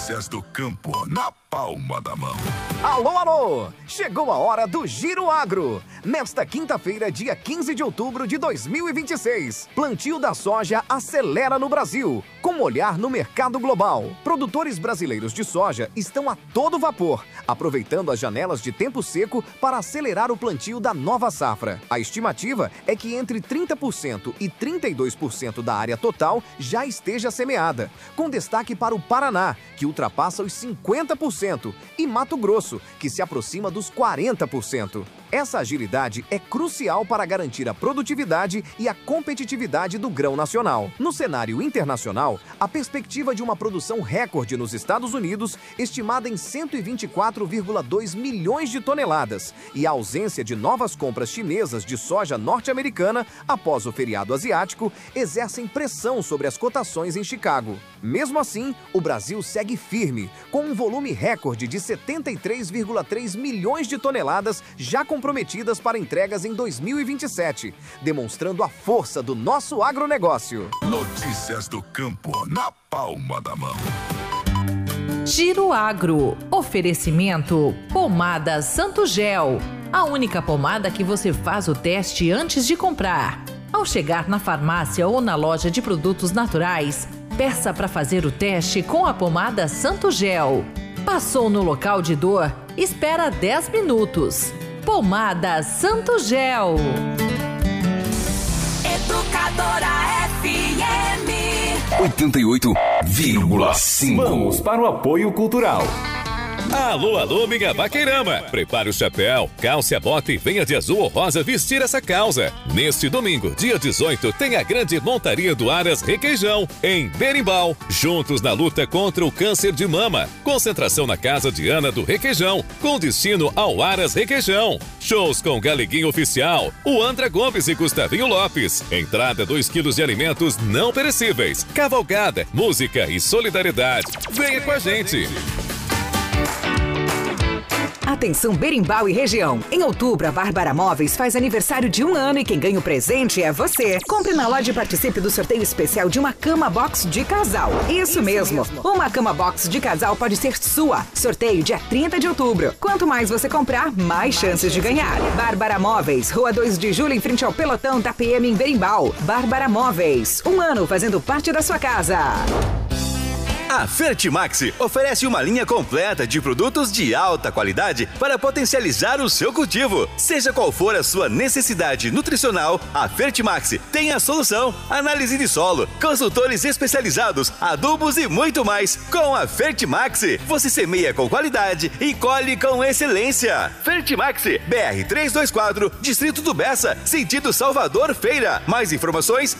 Notícias do campo na palma da mão. Alô, alô! Chegou a hora do Giro Agro. Nesta quinta-feira, dia 15 de outubro de 2026, plantio da soja acelera no Brasil, com um olhar no mercado global. Produtores brasileiros de soja estão a todo vapor, aproveitando as janelas de tempo seco para acelerar o plantio da nova safra. A estimativa é que entre 30% e 32% da área total já esteja semeada, com destaque para o Paraná, que ultrapassa os 50%, e Mato Grosso, que se aproxima dos 40%. Essa agilidade é crucial para garantir a produtividade e a competitividade do grão nacional. No cenário internacional, a perspectiva de uma produção recorde nos Estados Unidos, estimada em 124,2 milhões de toneladas, e a ausência de novas compras chinesas de soja norte-americana após o feriado asiático, exercem pressão sobre as cotações em Chicago. Mesmo assim, o Brasil segue firme, com um volume recorde de 73,3 milhões de toneladas já comprometidas para entregas em 2027, demonstrando a força do nosso agronegócio. Notícias do campo na palma da mão. Giro Agro. Oferecimento Pomada Santo Gel. A única pomada que você faz o teste antes de comprar. Ao chegar na farmácia ou na loja de produtos naturais, peça para fazer o teste com a pomada Santo Gel. Passou no local de dor? Espera 10 minutos. Pomada Santo Gel. Educadora FM 88,5. Vamos para o apoio cultural. Alô, alô, minha vaqueirama! Prepare o chapéu, calce a bota e venha de azul ou rosa vestir essa causa. Neste domingo, dia 18, tem a grande montaria do Aras Requeijão, em Berimbau, juntos na luta contra o câncer de mama. Concentração na casa de Ana do Requeijão, com destino ao Aras Requeijão. Shows com Galeguinho Oficial, o Andra Gomes e Gustavinho Lopes. Entrada 2 quilos de alimentos não perecíveis. Cavalgada, música e solidariedade. Venha com a gente! Atenção Berimbau e região. Em outubro, a Bárbara Móveis faz aniversário de 1 ano e quem ganha o presente é você. Compre na loja e participe do sorteio especial de uma cama box de casal. Isso mesmo. Uma cama box de casal pode ser sua. Sorteio dia 30 de outubro. Quanto mais você comprar, mais chances de ganhar. Bárbara Móveis, Rua 2 de Julho, em frente ao pelotão da PM em Berimbau. Bárbara Móveis, 1 ano fazendo parte da sua casa. A Fertimax oferece uma linha completa de produtos de alta qualidade para potencializar o seu cultivo. Seja qual for a sua necessidade nutricional, a Fertimax tem a solução. Análise de solo, consultores especializados, adubos e muito mais. Com a Fertimax, você semeia com qualidade e colhe com excelência. Fertimax, BR 324, Distrito do Bessa, sentido Salvador Feira. Mais informações,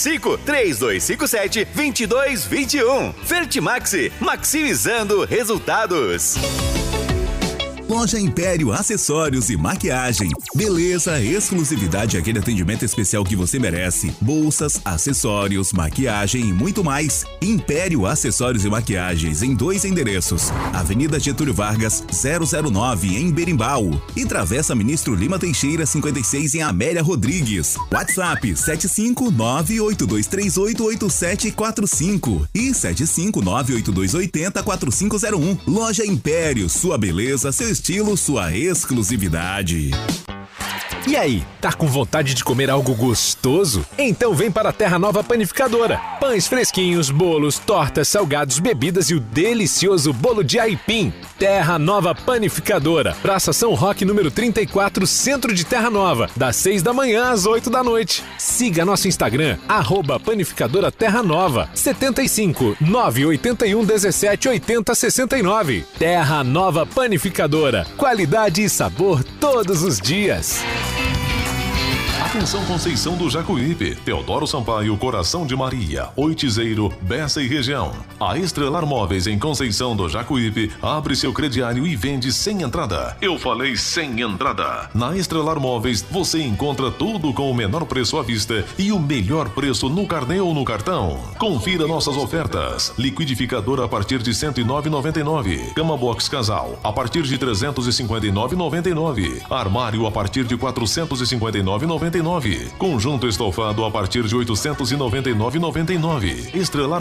75-3257-2221. Fertimax, maximizando resultados. Loja Império Acessórios e Maquiagem. Beleza, exclusividade e aquele atendimento especial que você merece. Bolsas, acessórios, maquiagem e muito mais. Império Acessórios e Maquiagens em 2 endereços. Avenida Getúlio Vargas, 009 em Berimbau. E Travessa Ministro Lima Teixeira, 56 em Amélia Rodrigues. WhatsApp 75982388745 e 75982804501. Loja Império, sua beleza, seu estilo, sua exclusividade. E aí, tá com vontade de comer algo gostoso? Então vem para a Terra Nova Panificadora. Pães fresquinhos, bolos, tortas, salgados, bebidas e o delicioso bolo de aipim. Terra Nova Panificadora. Praça São Roque, número 34, Centro de Terra Nova, das 6 da manhã às 8 da noite. Siga nosso Instagram, @Panificadora Terra Nova, 75 981 17 80 69. Terra Nova Panificadora. Qualidade e sabor todos os dias. Atenção Conceição do Jacuípe, Teodoro Sampaio, Coração de Maria, Oitizeiro, Bessa e região. A Estrelar Móveis em Conceição do Jacuípe abre seu crediário e vende sem entrada. Eu falei sem entrada. Na Estrelar Móveis você encontra tudo com o menor preço à vista e o melhor preço no carnê ou no cartão. Confira nossas ofertas. Liquidificador a partir de R$ 109,99. Cama box casal a partir de R$ 359,99. Armário a partir de R$ 459,99. Conjunto estofado a partir de R$ 899,99. Estrelar